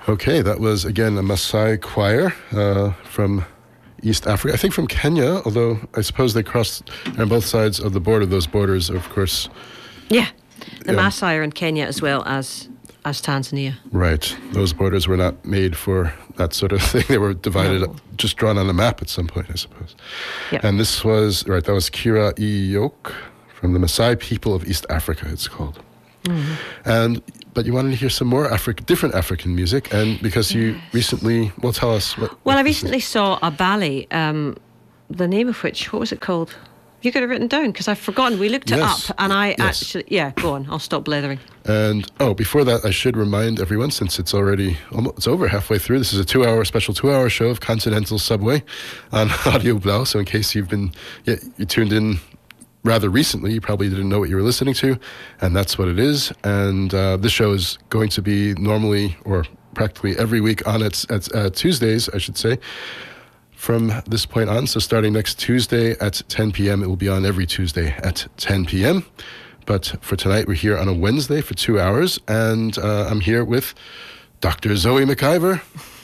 Okay, that was, again, a Maasai choir from East Africa. I think from Kenya, although I suppose they crossed on both sides of the border. Those borders, of course. Yeah, the Maasai are in Kenya as well as Tanzania. Right. Those borders were not made for that sort of thing. They were divided, just drawn on a map at some point, I suppose. Yep. And this was, that was Kira Iyok from the Maasai people of East Africa, it's called. Mm-hmm. But you wanted to hear some more different African music, and because you recently, tell us what. Well, I recently saw a ballet, the name of which, what was it called? You could have written down, because I've forgotten. We looked it up, and go on, I'll stop blethering. And, before that, I should remind everyone, since it's already, it's over halfway through, this is a special 2-hour show of Continental Subway on Audio Blau, so in case you tuned in rather recently, you probably didn't know what you were listening to, and that's what it is. And this show is going to be normally, or practically every week on at Tuesdays, I should say, from this point on. So starting next Tuesday at 10 p.m., it will be on every Tuesday at 10 p.m. But for tonight, we're here on a Wednesday for 2 hours, and I'm here with Dr. Zoe McIver.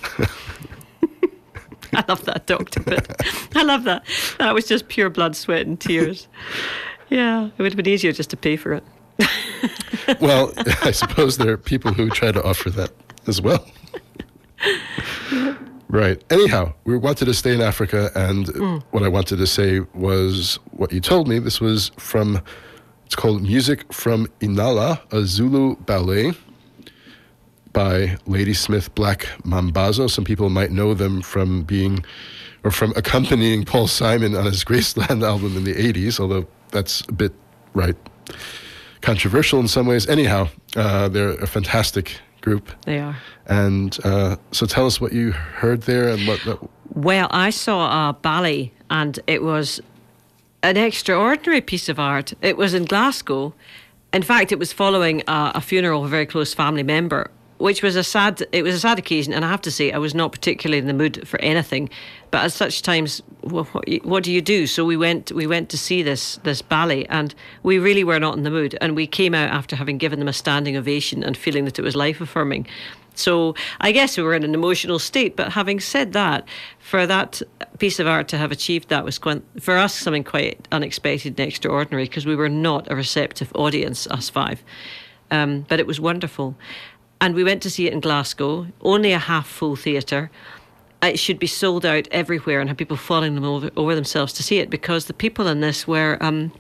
I love that doctor bit. I love that. That was just pure blood, sweat and tears. Yeah, it would have been easier just to pay for it. Well, I suppose there are people who try to offer that as well. Right. Anyhow, we wanted to stay in Africa, and what I wanted to say was what you told me. This was it's called Music from Inala, a Zulu ballet by Ladysmith Black Mambazo. Some people might know them from accompanying Paul Simon on his Graceland album in the 80s, although that's a bit, controversial in some ways. Anyhow, they're a fantastic group. They are. And so tell us what you heard there and what... Well, I saw a ballet, and it was an extraordinary piece of art. It was in Glasgow. In fact, it was following a funeral of a very close family member, which was a sad occasion, and I have to say I was not particularly in the mood for anything. But at such times, what do you do? So we went to see this ballet, and we really were not in the mood. And we came out after having given them a standing ovation and feeling that it was life affirming. So I guess we were in an emotional state. But having said that, for that piece of art to have achieved that was for us something quite unexpected and extraordinary, because we were not a receptive audience, us five. But it was wonderful. And we went to see it in Glasgow, only a half-full theatre. It should be sold out everywhere and have people falling over themselves to see it, because the people in this were,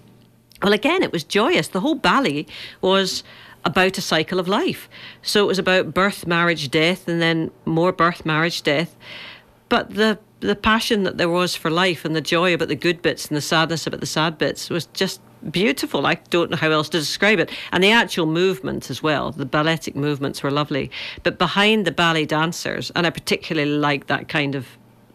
again, it was joyous. The whole ballet was about a cycle of life. So it was about birth, marriage, death, and then more birth, marriage, death. But the passion that there was for life, and the joy about the good bits and the sadness about the sad bits, was just beautiful. I don't know how else to describe it. And the actual movements as well, the balletic movements were lovely. But behind the ballet dancers, and I particularly like that kind of,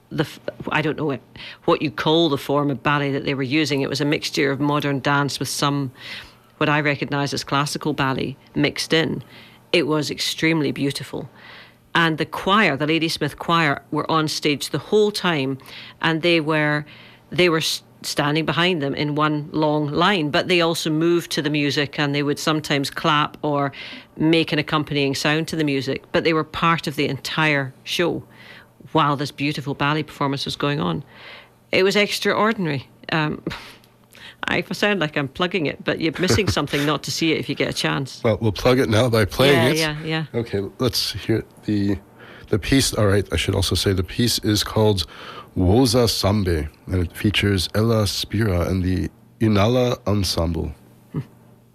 I don't know what you call the form of ballet that they were using. It was a mixture of modern dance with some, what I recognise as classical ballet mixed in. It was extremely beautiful. And the choir, the Ladysmith choir, were on stage the whole time, and they were standing behind them in one long line, but they also moved to the music, and they would sometimes clap or make an accompanying sound to the music, but they were part of the entire show while this beautiful ballet performance was going on. It was extraordinary. I sound like I'm plugging it, but you're missing something not to see it if you get a chance. Well, we'll plug it now by playing it. Yeah. Okay, let's hear the piece. All right, I should also say the piece is called Woza Sambe, and it features Ella Spira and the Inala Ensemble.